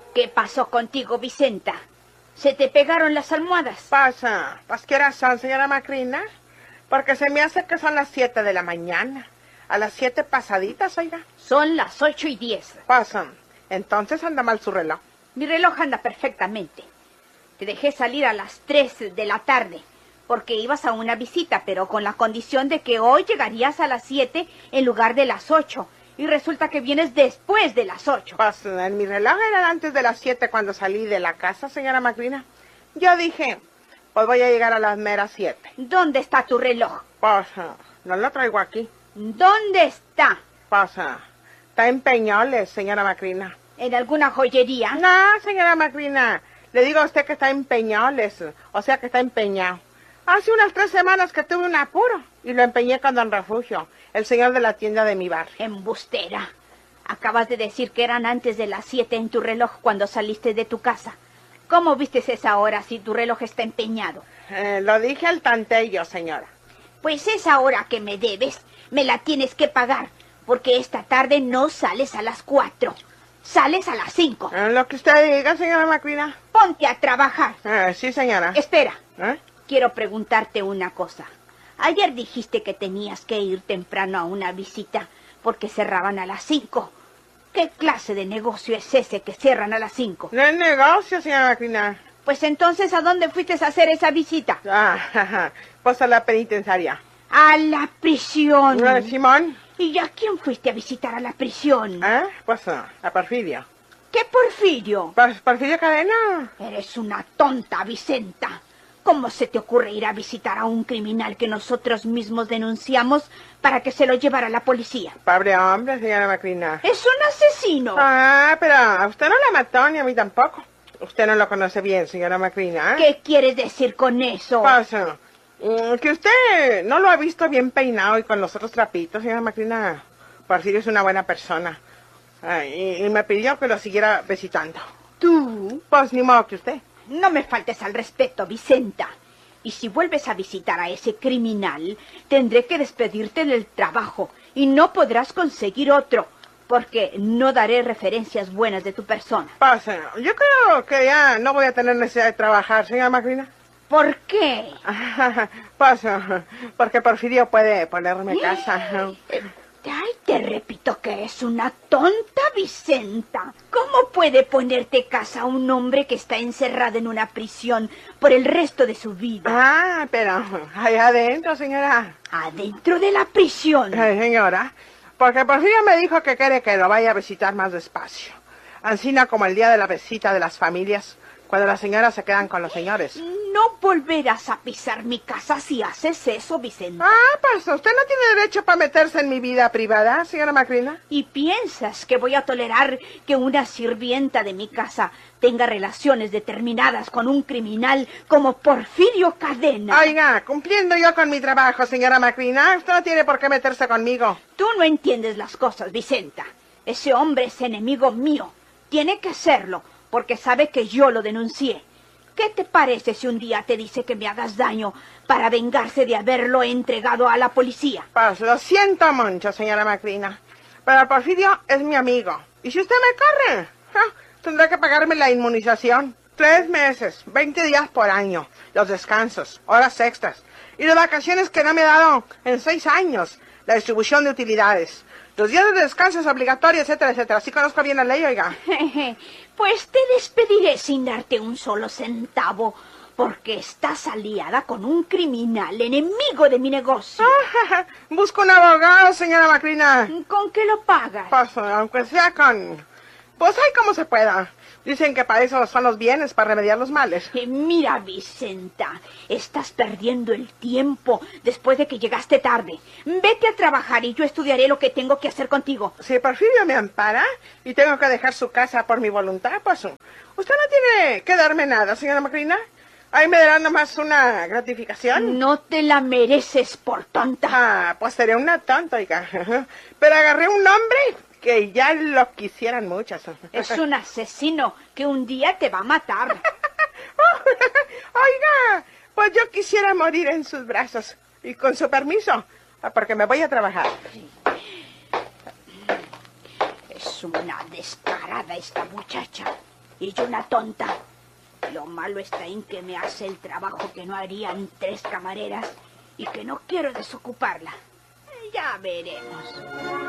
¿Qué pasó contigo, Vicenta? ¿Se te pegaron las almohadas? Pasa, pues ¿qué horas son, señora Macrina? Porque se me hace que son las 7 de la mañana. A las 7 pasaditas, oiga. Son las 8:10. Pasa, entonces anda mal su reloj. Mi reloj anda perfectamente. Te dejé salir a las 3 de la tarde, porque ibas a una visita, pero con la condición de que hoy llegarías a las 7 en lugar de las 8. Y resulta que vienes después de las 8. Pues en mi reloj era antes de las 7 cuando salí de la casa, señora Macrina. Yo dije, pues voy a llegar a las meras 7. ¿Dónde está tu reloj? Pues no lo traigo aquí. ¿Dónde está? Pues está en Peñoles, señora Macrina. ¿En alguna joyería? No, señora Macrina, le digo a usted que está en Peñoles, o sea que está empeñado. Hace unas 3 semanas que tuve un apuro y lo empeñé con don Refugio, el señor de la tienda de mi barrio. Embustera. Acabas de decir que eran antes de las 7 en tu reloj cuando saliste de tu casa. ¿Cómo vistes esa hora si tu reloj está empeñado? Lo dije al tantello, señora. Pues esa hora que me debes, me la tienes que pagar, porque esta tarde no sales a las 4. Sales a las 5. Lo que usted diga, señora Macrina. Ponte a trabajar. Sí, señora. Espera. ¿Eh? Quiero preguntarte una cosa. Ayer dijiste que tenías que ir temprano a una visita porque cerraban a las 5. ¿Qué clase de negocio es ese que cierran a las 5? No es negocio, señora Macrina. Pues entonces, ¿a dónde fuiste a hacer esa visita? Pues a la penitenciaria. A la prisión. Simón. ¿Y a quién fuiste a visitar a la prisión? Pues a Porfirio. ¿Qué Porfirio? Pues Porfirio Cadena. Eres una tonta, Vicenta. ¿Cómo se te ocurre ir a visitar a un criminal que nosotros mismos denunciamos para que se lo llevara la policía? Pobre hombre, señora Macrina. ¡Es un asesino! Pero a usted no la mató, ni a mí tampoco. Usted no lo conoce bien, señora Macrina. ¿Qué quieres decir con eso? Pues, que usted no lo ha visto bien peinado y con los otros trapitos, señora Macrina. Porfirio es una buena persona. Y me pidió que lo siguiera visitando. ¿Tú? Pues ni modo que usted. No me faltes al respeto, Vicenta. Y si vuelves a visitar a ese criminal, tendré que despedirte del trabajo y no podrás conseguir otro, porque no daré referencias buenas de tu persona. Pues, yo creo que ya no voy a tener necesidad de trabajar, señora Macrina. ¿Por qué? Pues, porque Porfirio puede ponerme casa. Ay, te repito que es una tonta, Vicenta. ¿Cómo puede ponerte casa a un hombre que está encerrado en una prisión por el resto de su vida? Pero allá adentro, señora. ¿Adentro de la prisión? Señora, porque Porfirio me dijo que quiere que lo vaya a visitar más despacio. Ansina como el día de la visita de las familias, cuando las señoras se quedan con los señores. No volverás a pisar mi casa si haces eso, Vicenta. Pues usted no tiene derecho para meterse en mi vida privada, señora Macrina. ¿Y piensas que voy a tolerar que una sirvienta de mi casa tenga relaciones determinadas con un criminal como Porfirio Cadena? Oiga, cumpliendo yo con mi trabajo, señora Macrina, usted no tiene por qué meterse conmigo. Tú no entiendes las cosas, Vicenta. Ese hombre es enemigo mío. Tiene que serlo, porque sabe que yo lo denuncié. ¿Qué te parece si un día te dice que me hagas daño para vengarse de haberlo entregado a la policía? Pues lo siento mucho, señora Macrina, pero Porfirio es mi amigo. Y si usted me corre, tendrá que pagarme la inmunización. 3 meses, 20 días por año, los descansos, horas extras y las vacaciones que no me ha dado en 6 años, la distribución de utilidades. Los días de descanso es obligatorio, etcétera, etcétera. Sí conozco bien la ley, oiga. Pues te despediré sin darte un solo centavo, porque estás aliada con un criminal enemigo de mi negocio. Busco un abogado, señora Macrina. ¿Con qué lo pagas? Pues, aunque sea con... Pues hay como se pueda. Dicen que para eso son los bienes, para remediar los males. Mira, Vicenta, estás perdiendo el tiempo después de que llegaste tarde. Vete a trabajar y yo estudiaré lo que tengo que hacer contigo. Si Porfirio me ampara y tengo que dejar su casa por mi voluntad, pues usted no tiene que darme nada, señora Macrina. Ahí me darán nomás una gratificación. No te la mereces por tonta. Pues seré una tonta, oiga. Pero agarré un hombre que ya lo quisieran muchas. Es un asesino que un día te va a matar. Oiga, pues yo quisiera morir en sus brazos. Y con su permiso, porque me voy a trabajar. Es una descarada esta muchacha. y yo una tonta. Lo malo está en que me hace el trabajo que no harían 3 camareras y que no quiero desocuparla. Ya veremos.